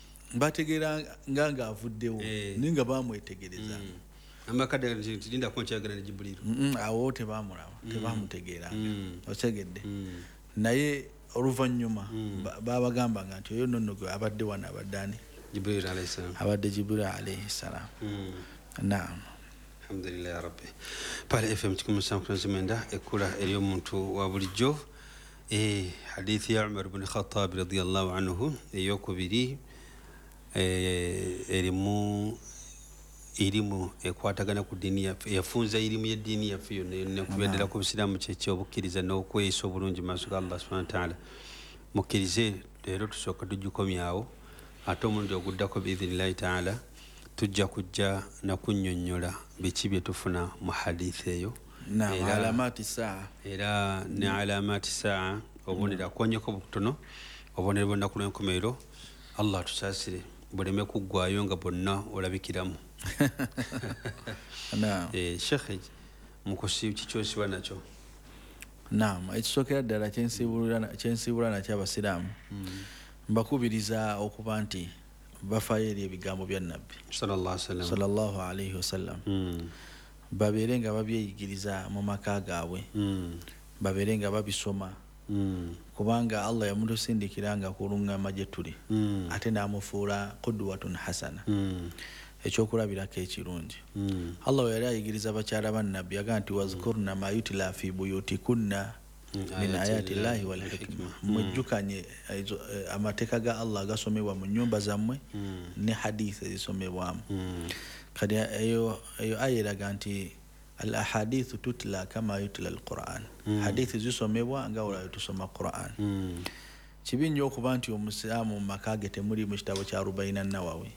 ninga bamwetegereza amakadde lindako nkyagala ne Jibril awo tebamulaba tebamutegeranga otegedde naye oluvannyuma babagambanga nti oyo nonno gwe abadde wano abaddani Jibril alayhi salam abadde Jibril alayhi salam naam alhamdulillah ya rabbi pale FM 107.9 ekula eri omuntu wa bulijjo hadithi ya Umar ibn Khattab radiyallahu anhu eyokubiri irimu ekwatagana ku dini yaffe yafunza irimu y'eddiini yaffe yonna kubeddera ku busiraamu kyeky'obukkiriza n'okweyisa obulungi maaso ga Allah subhanahu wa ta'ala mukkirize leero tusooka tugikomyawo ate omulundi oguddako biidhinillahi ta'ala tujja kujja nakunnyonnyola biki bye tufuna mu hadithi eyo era ne alamaati saa obubonero akwonyeko butono obubonero bw'ennaku lw'enkomerero Allah tusaasire buleme kuggwayo nga bonna olabikiramu shekhe mukusi kikyosiba nakyo naam ekisookera ddala kyensiibula nakyo abasiraamu mbakubiriza okuba nti bafaayo eri ebigambo bya nabbi sallallahu alaihi wasallam babeere nga babyeyigiriza mu maka gaabwe babeere nga babisoma kubanga Allah yamutusindikira nga kulungama gye tuli ate n'amufuula qudwatun hasana ekyokulabirako ekirungi Allah we yali ayigiriza bakyala ba nabbi yaga nti wazkurna ma yutila fi buyutikunna min ayati llahi wal hikma mujjukanye amateeka ga Allah agasomebwa mu nnyumba zammwe ne hadithi ezisomebwamu kadi eyo aya eraga nti al ahadithu tutla kama yutla al Quran hadithi zisomebwa nga wala tusoma Quran kibi nnyo okuba nti omusiraamu mu maka ge temuli mu kitabo kya 40 Nawawi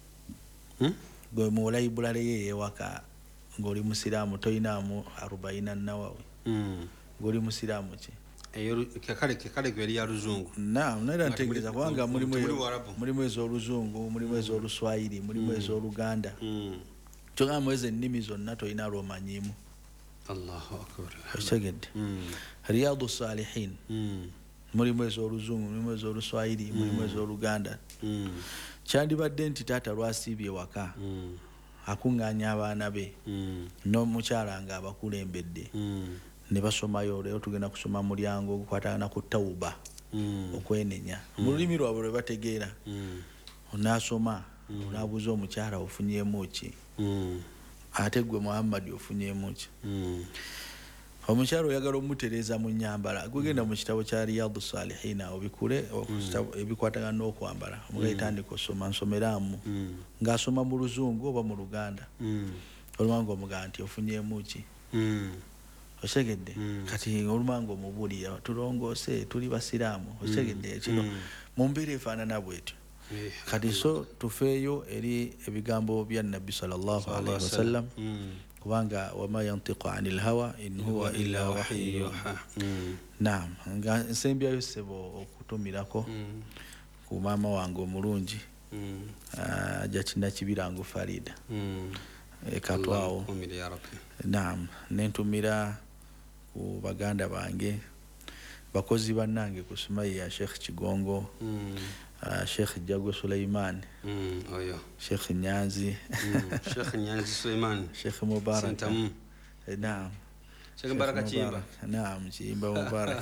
gwe mu library ye ewaka ng'oli musiraamu toyinaamu 40 Nawawi ng'oli musiraamu ki kekale gwe yali ya luzungu naam naera ntegeeza kubanga mulimu ez'oluzungu mulimu ez'oluswayiri mulimu ez'oluganda kyogamba mwezi ennimi zonna toyina lwomanyiimu Allahu akbar okitegedde Riyadu Salihin mulimu ez'oluzungu mulimu ez'oluswayiri mulimu ez'oluganda kyandibadde nti taata lwasiibye waka akuŋŋaanya abaana be n'omukyala nga abakulembedde ne basomayo leero tugenda kusoma mulyango ogukwatagana ku tawuba okwenenya mu lulimi lwabwe lwe bategeera onaasoma onaabuuza omukyala ofunyemu ki ate gwe Muhammad ofunyemu ki omukyala oyagala omutereeza mu nnyambala gwegenda mu kitabo kya Riyadu Salihin obikule ebikwatagana n'okwambala omugayitandika osoma nsomeramu ng'asoma mu luzungu oba mu luganda olumanga omugamba nti ofunyemu ki osegedde kati olumanga omubuulira tulongoose tuli basiraamu osegedde kino mu mbeera efaanana bwetyo kati so tufeeyo eri ebigambo bya nabbi sallallahu alaihi wasallam kubanga wama yantiqu anil hawa in huwa illa wahyu yuha naam nga nsembyayo sebo okutumirako ku maama wange omulungi Jakina Kibirango Farida katwawo naam nentumira ku baganda bange bakozi bannange ku Sumaya Sheikh Kigongo Sheikh Jago Suleiman oyo Sheikh Nyanzi Sheikh Nyanzi Suleiman Sheikh Mubarak naam Sheikh Mubarak Chimba naam Chimba Mubarak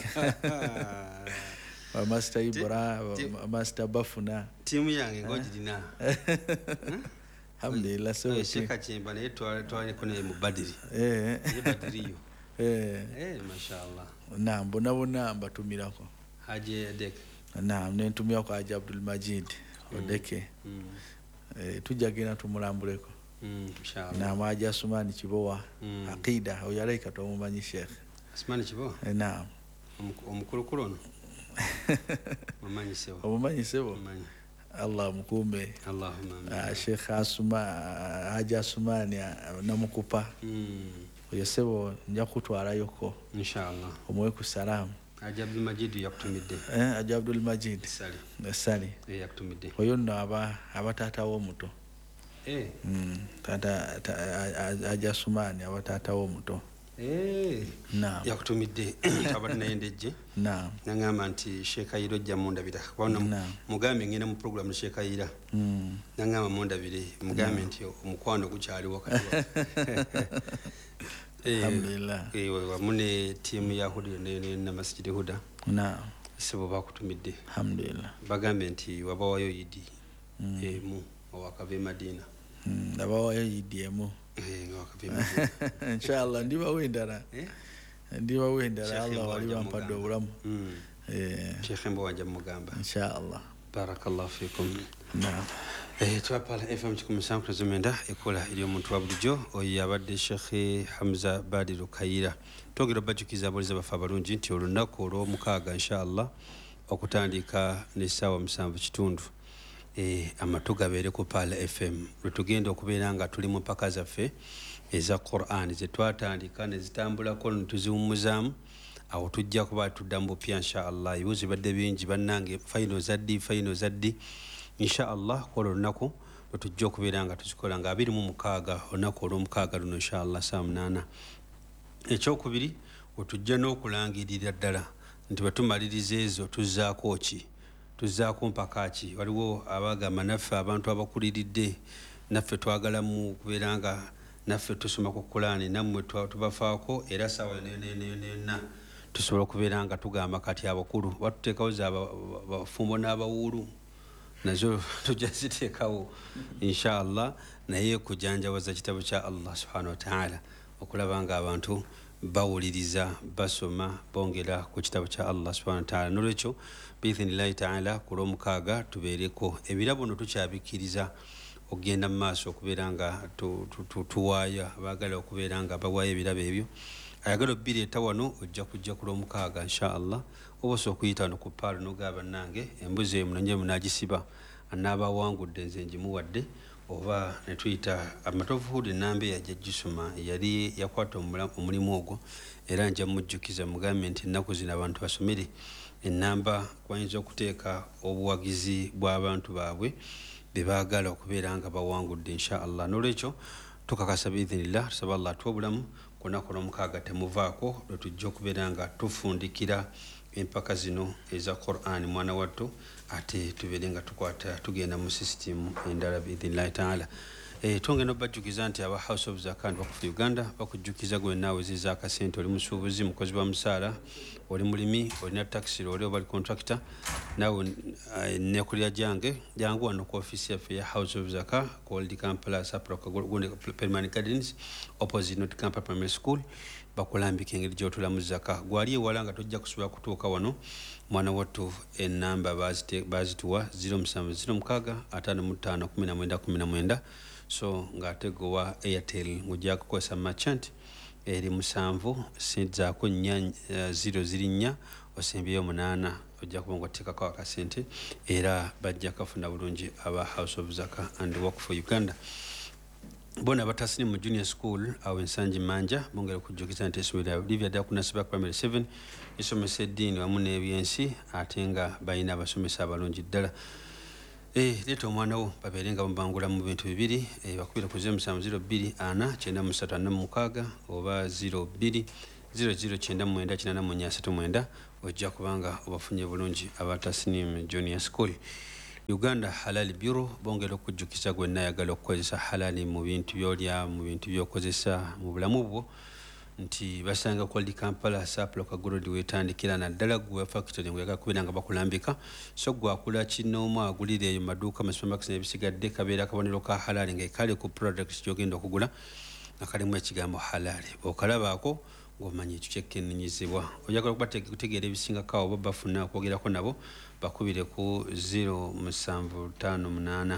wa Master Ibra Master Bafuna timu yange ngojidina alhamdulillah so Sheikh Chimba ne twali kone mubadiri badiriyo mashallah naam bona mbatumirako Haji Dek naam nentumia kwa Haji Abdul Majid Odeke tujagina tumulambuleko inshallah naam Haji Asmani Kibowa aqida oyalaika tumumanyi Sheikh Asmani Kibowa naam omukulukulono mumanyi sebo Allah mukume Allahumma Sheikh Haji Asmani namukupa oyo sebo nja kutwalayoko inshallah omwe ku salamu Haji Abdul Majid yakutumidde Haji Abdul Majid sali yakutumidde oyo nno abatata wo muto tata Haji Asmani abatata wo muto naam yakutumidde tabadde nayendeje naam nangamba nti Sheikh Ayiro jja mundabira kubona mugambe ngenda mu program ya Sheikh Ayira nangamba mundabire mugambe nti omukwano gukyali wakati alhamdulillah wamune timu ya Huda na Masjid Huda naam sebo bakutumidde alhamdulillah bagambe nti wabawayo Idi mu wakave Madina wabawayo Idi emu wakave Madina inshallah ndiba wendara Allah wali wampadde obulamu Sheikh Mbo wanja mugamba inshallah barakallahu fikum naam twapala FM kikumisanku tuzumenda ekola eri omuntu wa bulijjo oyo yabadde Sheikh Hamza Badiru Kayira twogera bajukiza aboliza bafa abalungi nti olunaku olw'omukaaga inshallah okutandika n'essaawa 7:30 amatu gabeere ku Pala FM lwetugenda okubeera nga tuli mu mpaka zaffe eza Quran zetwatandika ne zitambulako netuziwummuzaamu awo tujja kuba tuddamu bupya inshallah ebibuuzo bibadde bingi bannange final zaddi inshallah kola olunaku lwetujja okubeera nga tuzikola nga 26 olunaku olw'omukaaga luno inshallah saa 8 ekyokubiri wetujja n'okulangirira ddala nti bwetumaliriza ezo tuzzaako mpaka ki waliwo abagamba naffe abantu abakuliridde naffe twagalamu okubeera nga naffe tusoma ku Qur'ani nammwe tubafaako era saawa yonna tusobola okubeera nga tugamba kati abakulu batuteekawo abafumbo n'abawuulu nazo tujja ziteekawo inshallah naye kujanjawaza kitabo kya Allah subhanahu wa ta'ala okulaba nga abantu bawuliriza basoma bongera ku kitabo kya Allah subhanahu wa ta'ala nolwekyo biidhnillahi ta'ala ku lw'omukaaga tubeereko ebirabo no tukyabikiriza okugenda mu maaso okubeera nga tuwaaya abaagala okubeera nga bawaayo ebirabo ebyo ayagala obireeta wano ojja kujja ku lw'omukaaga inshallah obosa okuyita wano ku paalo n'ogaba nange embuzi eyo munonye munagisiba anaaba awangudde nze ngimuwadde oba netuyita amatovuhude enamba eyajja gisoma yali yakwata omulimu ogwo era nja mujjukiza mugambe nti ennaku zino abantu basomere enamba kwayinza okuteeka obuwagizi bw'abantu baabwe bebaagala okubeera nga bawangudde inshallah nolwekyo tukakasa biidhinillah tusaba Allah atuwa obulamu kunaku lw'omukaaga temuvaako lwetujja okubeera nga tufundikira empaka zino eza Qur'an mwana wattu ate tubeere nga tugenda mu system endala biidhnillahi ta'ala tongenda obajjukiza nti aba House of Zakat bakufa Uganda bakujjukiza gwe naawe ziza akasente oli musuubuzi mukozi wa musaala oli mulimi olina taxi oli oba contractor naawe nekulya jangu wano ku office yaffe ya House of Zakat ku Old Kampala Saproka Permanent Gardens opposite North Kampala Primary School bakulambika engeri gy'otulamu zaka gwali ewala nga tojja kusobola kutuuka wano mwana wattu enamba bazituwa 0706551919 so ng'ategowa Airtel ng'ojja kukozesa merchant eri 7 zaako 004 osembyeyo 8 ojja kuba ng'oteekako akasente era bajja kafuna bulungi aba House of Zaka and Work for Uganda bona batasini mu junior school awo ensangi manja bongera okujjukiza nti essomero Olivia Dakunasiba Primary 7 esomesa eddiini wamu n'ebyensi ate nga balina abasomesa abalungi ddala leeta omwana wo babeere nga bamubangula mu bintu bibiri bakubira ku 07249346 oba 02009939 ojja kubanga obafunye bulungi abatasini mu junior school Uganda Halal Bureau bongera okujjukisa gwenna ayagala okukozesa halali mu bintu by'olya mu bintu by'okozesa mu bulamu bwo nti basanga kwali Kampala saplo kagolodi wetandikira naddala gwe factory ngwega kubira nga bakulambika so gwakula kinoomu agulire eyo maduuka supermarkets n'ebisigadde kabeera kabonero ka halali ng'ekale ku products gy'ogenda okugula akalimu ekigambo halali okalabaako ng'omanyi ekyo kyekkennenyezebwa ojagala kutegeera ebisingako abo bafuna okwogerako nabo bakubire ku 0758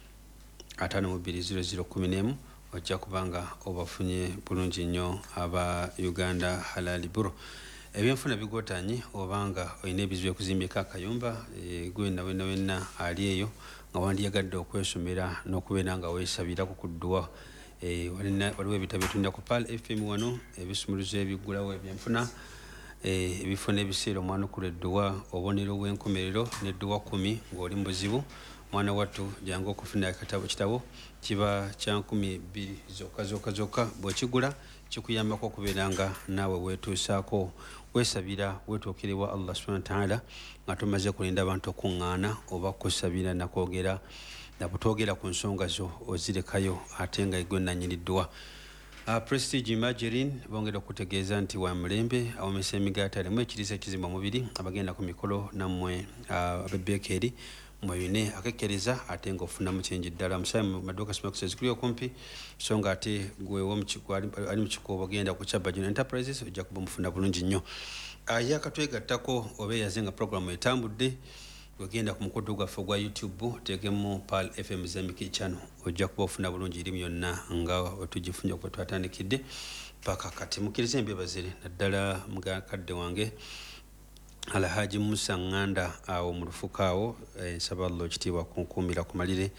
520011 ojja kubanga obafunye bulungi nnyo aba Uganda Halal Bureau. Ebyenfuna bigotanyi obanga olina ebizibu okuzimbika akayumba gwena wenna ali eyo nga wandiyagadde okwesomera n'okubeera nga weesabira kukuddwa waliwo ebitabo bitunda ku PAL FM wano ebisumuluzo ebigulawo ebyenfuna ebifuna ebiseera omwana okuleddwa obonero bw'enkomerero n'edduwa 10 ng'oli mu buzibu mwana wattu jangu okufuna kitabo kiba kya 200 zokka bw'okigula kikuyambako okubeera nga naawe weetuusaako weesabira weetuukirewa Allah subhanahu wa ta'ala nga tomaze kulinda abantu okuŋŋaana oba kusabira nakwogera nabutwogera ku nsonga zo ozirekayo ate nga egwe nannyiniddwa. Prestige Margarine bongera okutegeeza nti wa mulembe awomesa emigaati alimu ekiriisa ekizimba omubiri abagenda ku mikolo nammwe ab'ebbeekeri mweyune akekkereza ate ng'ofunamu kyenji ddala musaye mu maduuka supermarkets kuli okumpi so nga ate gwewo ali mu kikuubo ogenda ku Kyabagino Enterprises ojja kuba mufuna bulungi nnyo. Yakatwegattako oba eyaze nga programu etambudde ogenda ku mukutu gwaffe gwa YouTube tegemu PAL FM Zambiki channel ojja kuba ofuna bulungi erimu yonna nga otugifunye okuba twatandikidde paka kati mukkirize embebazire naddala mugakadde wange Alhaji Musa Nganda awo mu lufuka awo nsaba Allah ekitiibwa kunkuumira kumalire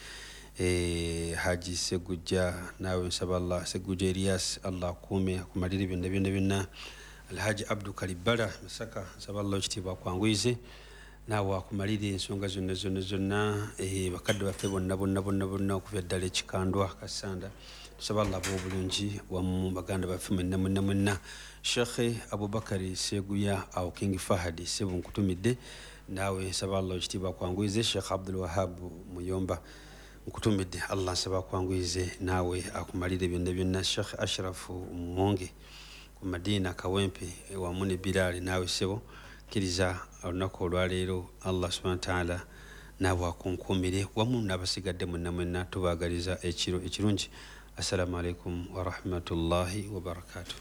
Haji Segujja nawe nsaba Allah Segujja Elias Allah akuume akumalire byonna Alhaji Abdul Kalibala Masaka nsaba Allah ekitiibwa kwanguyize naawe akumalire ensonga zonna bakadde baffe bonna okuva ddala ekikandwa kasanda tusaba Allah obulungi wamu baganda baffe mwenna Sheikh Abubakari Seguya awo King Fahadi sebu nkutumidde naawe nsaba Allah ekitiibwa kwanguyize Sheikh Abdul Wahab Muyomba nkutumidde Allah nsaba kwanguyize naawe akumalire byonna Sheikh Ashraf Monge ku Madina Kawempe wamu ne Bilal naawe sebo kiriza olunaku olwaleero Allah subhanahu wa ta'ala naawe akunkuumire wamu n'abasigadde mwenna tubaagaliza ekiro ekirungi. Assalamu alaikum wa rahmatullahi wa barakatuh.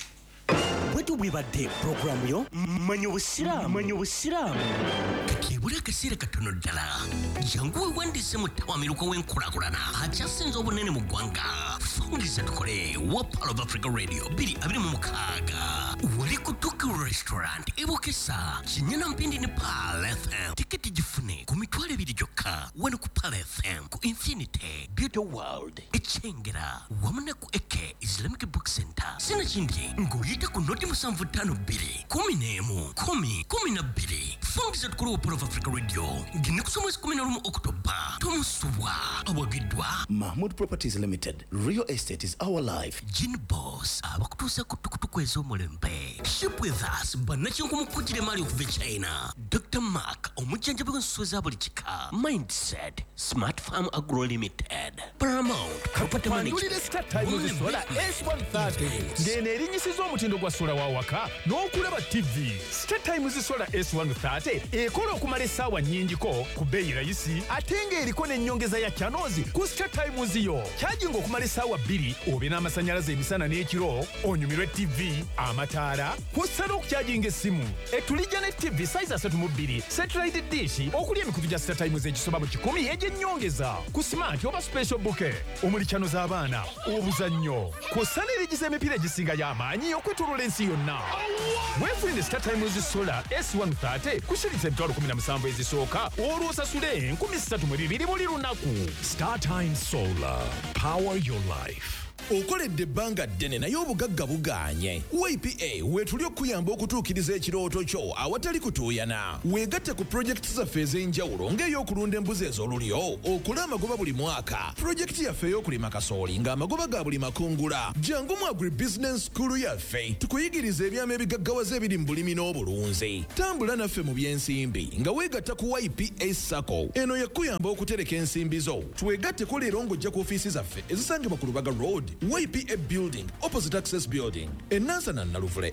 Bwetu bwibadde programu yo manyi obusiraamu kakebula akaseera katono ddala jangu wewandiise mu ttawamiruka w'enkulaakulana akyasinze obunene mu ggwanga fungiza tukole wa PAL of Africa Radio 226 wali ku Tuku Restaurant ebokesa kinyana mpindi ne PAL FM tiketi gifune ku mitwalo 2 gyokka wano ku PAL FM ku Infinity Beauty World ekyengera wamu ne ku Eke Islamic Book Center sinakindi ng'oyita ku noti 752 fungiza tukole wa PAL of Africa Radio ngine ku mwezi 11 Oktoba tomusubwa awagiddwa Mahmood Properties Limited. Real estate is our life. Gin Boss abakutuusa ku tukutuku ez'omulembe. Ship with us bannakinku mukujjira maali okuva China. Dr. Mark omujjanjabi w'ensusu eza buli kika. Mindset Smart Farm Agro Limited. Paramount Property Management. Start Times Solar S130 ng'eno erinnyisiza omutindo gwa sola wa waka n'okulaba TV. Start Times Solar S130 ekola okumala essaawa nnyingiko ku bbeeyi rayisi ate ng'eriko n'ennyongeza ya channels ku Start Times yo. Kyajinga okumala essaawa 2 obe n'amasannyalaze emisana n'ekiro onyumirwe TV amataala kw'ossa n'okukyajinga essimu etulijja ne TV size 32 satellite dish okuli emikutu gya Start Times egisoba mu 10 egy'ennyongeza ku smart oba special bouquet omuli channel z'abaana obuzannyo kw'ossa n'erigiza emipiira egisinga y'amaanyi okwetooloola ensi yonna. Weefunire Start Times Solar S130 kusiritsa emitwalo 17 ezisooka olwo osasule 3200 buli lunaku. Star Times Solar. Power your life. okoledde ebbanga ddene naye obugagga buganye. YPA weetuli okuyamba okutuukiriza ekirooto kyo awatali kutuuyana. Weegatte ku pulojekiti zaffe ez'enjawulo ng'ey'okulunda embuzi ez'olulyo, okula amagoba buli mwaka, pulojekiti yaffe ey'okulima kasooli ng'amagoba ga buli makungula. Jangu mu agribusiness school yaffe tukuyigiriza ebyama ebigaggawaza ebiri mu bulimi n'obulunzi. Tambula naffe mu by'ensimbi nga weegatta ku YPA Sacco. Eno yakuyamba okutereka ensimbi zo. Twegatteko leero ng'ojja ku ofiisi zaffe ezisangibwa ku Lubaga Road, YPA Building, opposite Access Building, Enansana Naluvule.